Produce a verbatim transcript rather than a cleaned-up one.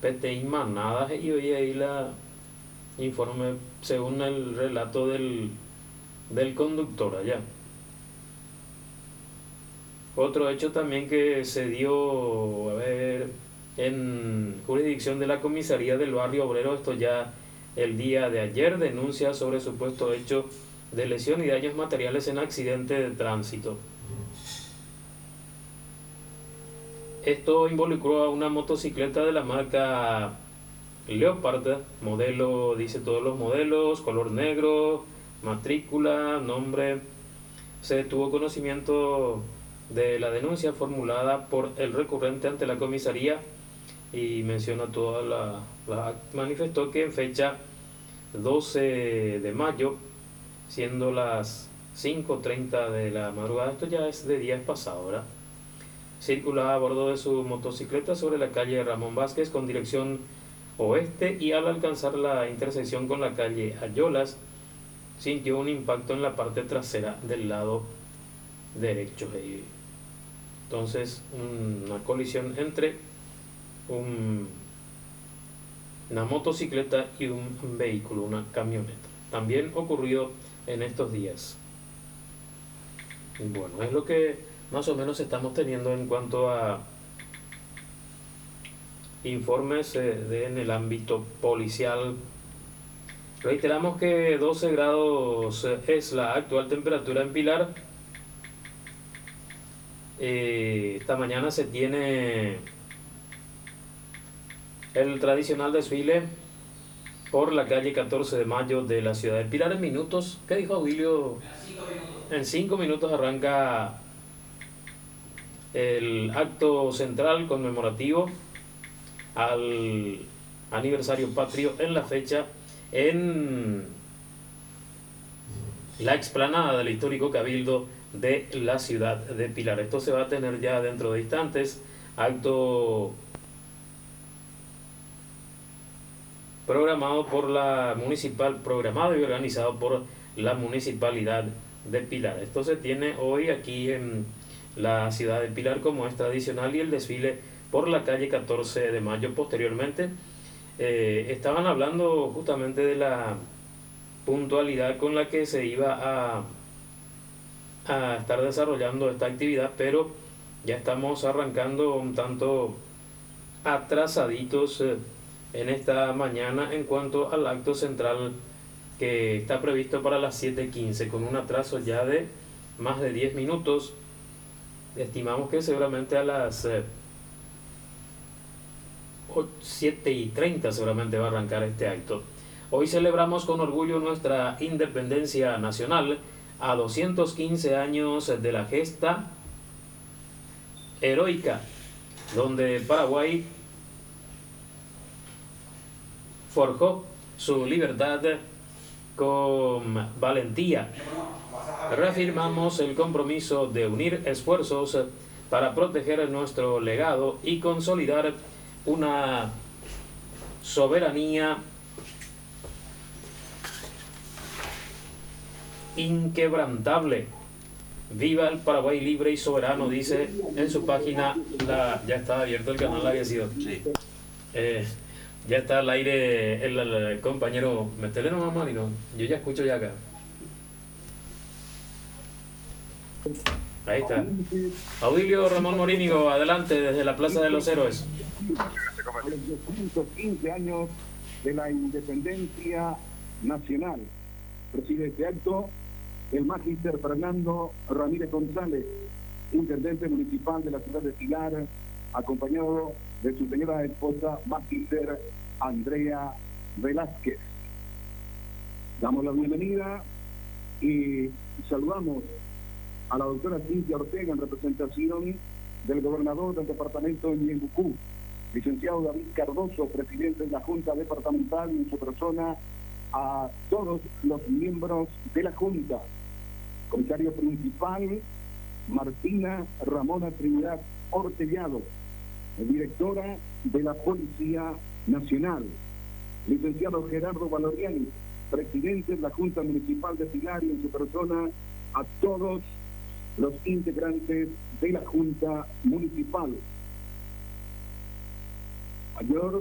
P T I Manadas y hoy ahí la informe según el relato del, del conductor allá. Otro hecho también que se dio, a ver, en jurisdicción de la comisaría del barrio obrero, esto ya el día de ayer, denuncia sobre supuesto hecho de lesión y daños materiales en accidente de tránsito. Esto involucró a una motocicleta de la marca Leopard, modelo, dice todos los modelos, color negro, matrícula, nombre. Se tuvo conocimiento de la denuncia formulada por el recurrente ante la comisaría y menciona toda la, la manifestó que en fecha doce de mayo, siendo las cinco treinta de la madrugada, esto ya es de días pasados, ¿verdad?, circulaba a bordo de su motocicleta sobre la calle Ramón Vázquez con dirección oeste y al alcanzar la intersección con la calle Ayolas sintió un impacto en la parte trasera del lado derecho. Entonces, una colisión entre un, una motocicleta y un vehículo, una camioneta. También ocurrido en estos días. Bueno, es lo que más o menos estamos teniendo en cuanto a informes eh, de, en el ámbito policial. Reiteramos que doce grados es la actual temperatura en Pilar. Eh, esta mañana se tiene el tradicional desfile por la calle catorce de mayo de la ciudad de Pilar en minutos. ¿Qué dijo Aurelio? En cinco minutos arranca el acto central conmemorativo al aniversario patrio en la fecha en la explanada del histórico Cabildo de la ciudad de Pilar. Esto se va a tener ya dentro de instantes, acto programado por la municipal, programado y organizado por la municipalidad de Pilar. Esto se tiene hoy aquí en la ciudad de Pilar como es tradicional y el desfile por la calle catorce de mayo posteriormente. Eh, estaban hablando justamente de la puntualidad con la que se iba a, a estar desarrollando esta actividad, pero ya estamos arrancando un tanto atrasaditos eh, en esta mañana en cuanto al acto central que está previsto para las siete quince, con un atraso ya de más de diez minutos. Estimamos que seguramente a las eh, siete y treinta seguramente va a arrancar este acto. Hoy celebramos con orgullo nuestra independencia nacional a doscientos quince años de la gesta heroica, donde Paraguay forjó su libertad con valentía. Reafirmamos el compromiso de unir esfuerzos para proteger nuestro legado y consolidar una soberanía inquebrantable. Viva el Paraguay libre y soberano, dice en su página. La, ya está abierto el canal, había sido. Sí. Eh, ya está al aire el, el, el compañero. Metele nomás, Marino. Yo ya escucho ya acá. Ahí está. Aurelio Ramón Morínigo, adelante desde la Plaza de los Héroes. doscientos quince años de la independencia nacional. Preside este acto el magíster Fernando Ramírez González, intendente municipal de la ciudad de Pilar, acompañado de su señora esposa, magíster Andrea Velázquez. Damos la bienvenida y saludamos a la doctora Cintia Ortega en representación del gobernador del departamento de Ñeembucú, licenciado David Cardoso, presidente de la Junta Departamental, y en su persona a todos los miembros de la Junta, comisario principal Martina Ramona Trinidad Ortellado, directora de la Policía Nacional, licenciado Gerardo Valoriani, presidente de la Junta Municipal de Pilar, y en su persona a todos los integrantes de la Junta Municipal. Mayor